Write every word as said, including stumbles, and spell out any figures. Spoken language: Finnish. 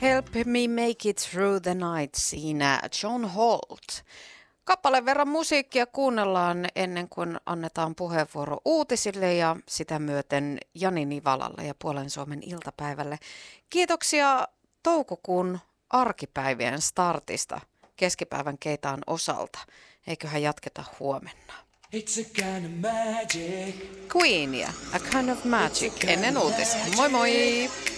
Help Me Make It Through the Night, siinä John Holt. Kappaleen verran musiikkia kuunnellaan ennen kuin annetaan puheenvuoro uutisille ja sitä myöten Jani Nivalalle ja Puolen Suomen iltapäivälle. Kiitoksia toukokuun arkipäivien startista keskipäivän keitaan osalta. Eiköhän jatketa huomenna. It's a kind of magic. Queenia, A Kind of Magic ennen uutisia. Moi moi!